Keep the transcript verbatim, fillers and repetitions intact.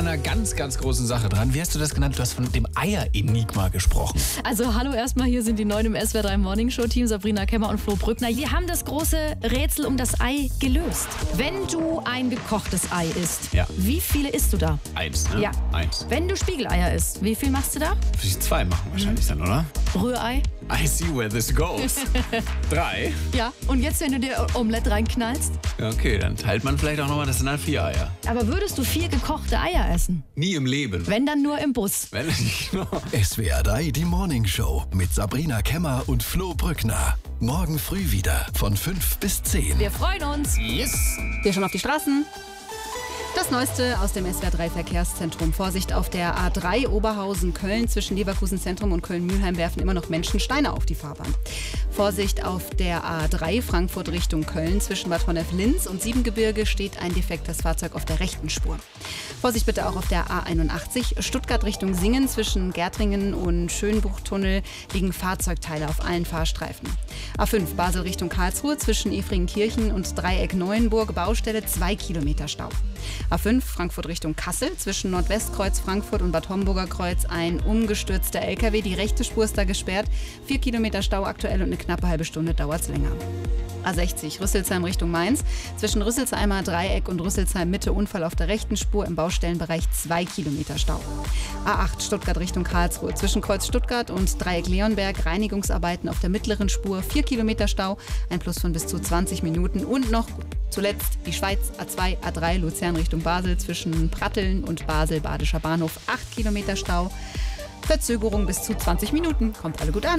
an einer ganz, ganz großen Sache dran. Wie hast du das genannt? Du hast von dem Eier-Enigma gesprochen. Also hallo erstmal, hier sind die Neuen im S W R drei Morning Show Team, Sabrina Kemmer und Flo Brückner. Wir haben das große Rätsel um das Ei gelöst. Wenn du ein gekochtes Ei isst, Ja. wie viele isst du da? Eins, ne? Ja. Eins. Wenn du Spiegeleier isst, wie viel machst du da? Würde ich zwei machen wahrscheinlich dann, oder? Rührei? I see where this goes. Drei? Ja. Und jetzt, wenn du dir Omelette reinknallst? Ja, okay, dann teilt man vielleicht auch nochmal, das sind dann vier Eier. Aber würdest du vier gekochte Eier essen? Nie im Leben. Wenn, dann nur im Bus. Wenn nicht nur. S W R drei, die Morning Show mit Sabrina Kemmer und Flo Brückner. Morgen früh wieder von fünf bis zehn. Wir freuen uns. Yes. Wir schon auf die Straßen. Das Neueste aus dem S W R drei Verkehrszentrum. Vorsicht auf der A drei Oberhausen-Köln. Zwischen Leverkusen Zentrum und Köln-Mülheim werfen immer noch Menschen Steine auf die Fahrbahn. Vorsicht auf der A drei Frankfurt Richtung Köln. Zwischen Bad Honnef-Linz und Siebengebirge steht ein defektes Fahrzeug auf der rechten Spur. Vorsicht bitte auch auf der A einundachtzig Stuttgart Richtung Singen. Zwischen Gärtringen und Schönbuchtunnel liegen Fahrzeugteile auf allen Fahrstreifen. A fünf Basel Richtung Karlsruhe. Zwischen Efringenkirchen und Dreieck Neuenburg Baustelle zwei Kilometer Stau. A fünf Frankfurt Richtung Kassel. Zwischen Nordwestkreuz Frankfurt und Bad Homburger Kreuz ein umgestürzter L K W. Die rechte Spur ist da gesperrt. Vier Kilometer Stau aktuell und eine knappe halbe Stunde dauert es länger. A sechzig Rüsselsheim Richtung Mainz. Zwischen Rüsselsheimer Dreieck und Rüsselsheim Mitte Unfall auf der rechten Spur, im Baustellenbereich zwei Kilometer Stau. A acht Stuttgart Richtung Karlsruhe. Zwischen Kreuz Stuttgart und Dreieck Leonberg Reinigungsarbeiten auf der mittleren Spur, vier Kilometer Stau, ein Plus von bis zu zwanzig Minuten. Und noch zuletzt die Schweiz A zwei A drei Luzern Richtung Basel. Zwischen Pratteln und Basel Badischer Bahnhof acht Kilometer Stau. Verzögerung bis zu zwanzig Minuten. Kommt alle gut an.